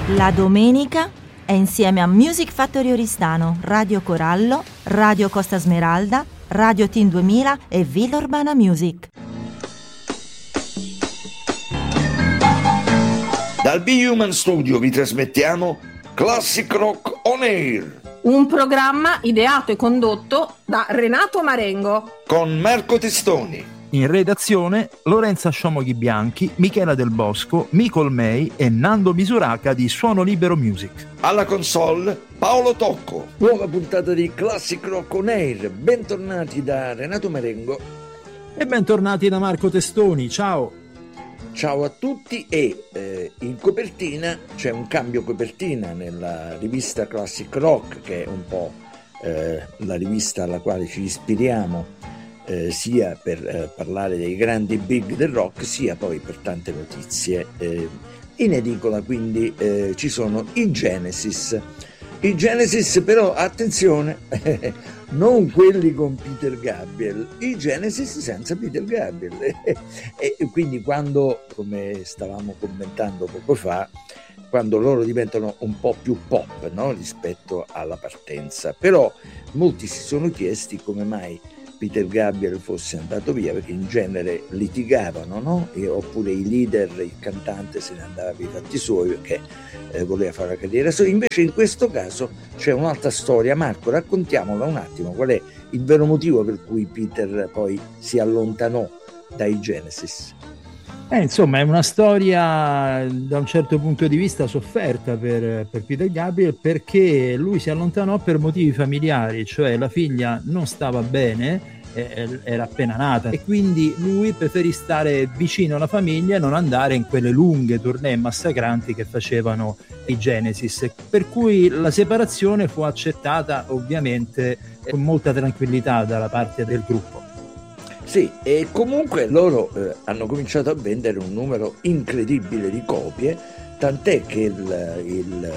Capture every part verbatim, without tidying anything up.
La domenica è insieme a Music Factory Oristano, Radio Corallo, Radio Costa Smeralda, Radio Team duemila e Villa Urbana Music. Dal B-Human Studio vi trasmettiamo Classic Rock On Air, un programma ideato e condotto da Renato Marengo con Marco Testoni. In redazione Lorenza Sciomoghi Bianchi, Michela Del Bosco, Micol May e Nando Misuraca di Suono Libero Music. Alla console Paolo Tocco. Nuova puntata di Classic Rock On Air. Bentornati da Renato Marengo e bentornati da Marco Testoni. Ciao. Ciao a tutti. E eh, in copertina c'è un cambio copertina nella rivista Classic Rock, che è un po' eh, la rivista alla quale ci ispiriamo eh, sia per eh, parlare dei grandi big del rock, sia poi per tante notizie. Eh, in edicola quindi eh, ci sono i Genesis. I Genesis però, attenzione, non quelli con Peter Gabriel, i Genesis senza Peter Gabriel. E quindi quando, come stavamo commentando poco fa, quando loro diventano un po' più pop, no? Rispetto alla partenza. Però molti si sono chiesti come mai Peter Gabriel fosse andato via, perché in genere litigavano, no? E, oppure i leader, il cantante se ne andava per i fatti suoi perché eh, voleva fare la carriera sua. Invece in questo caso c'è un'altra storia. Marco, raccontiamola un attimo, qual è il vero motivo per cui Peter poi si allontanò dai Genesis? Eh, insomma, è una storia da un certo punto di vista sofferta per, per Peter Gabriel, perché lui si allontanò per motivi familiari, cioè la figlia non stava bene, eh, era appena nata, e quindi lui preferì stare vicino alla famiglia e non andare in quelle lunghe tournée massacranti che facevano i Genesis, per cui la separazione fu accettata ovviamente con molta tranquillità dalla parte del gruppo. Sì, e comunque loro eh, hanno cominciato a vendere un numero incredibile di copie, tant'è che il, il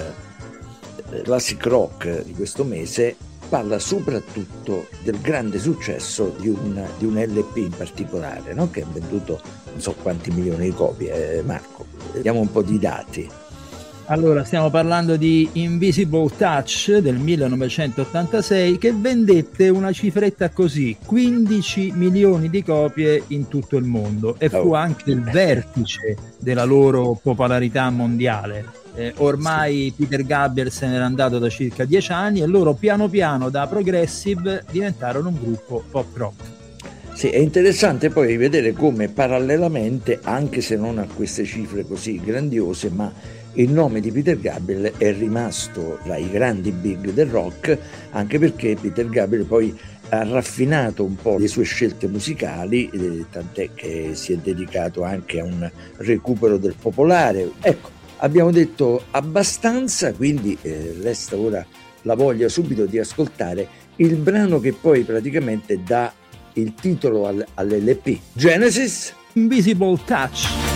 Classic Rock di questo mese parla soprattutto del grande successo di un, di un L P in particolare, no? Che ha venduto non so quanti milioni di copie. Eh, Marco, vediamo un po' di dati. Allora, stiamo parlando di Invisible Touch del millenovecentottantasei, che vendette una cifretta così, quindici milioni di copie in tutto il mondo, e fu oh. anche il vertice della loro popolarità mondiale. Eh, ormai sì. Peter Gabriel se n'era andato da circa dieci anni e loro piano piano da progressive diventarono un gruppo pop rock. Sì, è interessante poi vedere come parallelamente, anche se non a queste cifre così grandiose, ma il nome di Peter Gabriel è rimasto tra i grandi big del rock, anche perché Peter Gabriel poi ha raffinato un po' le sue scelte musicali, eh, tant'è che si è dedicato anche a un recupero del popolare. Ecco, abbiamo detto abbastanza, quindi eh, resta ora la voglia subito di ascoltare il brano che poi praticamente dà il titolo al, all'L P. Genesis, Invisible Touch.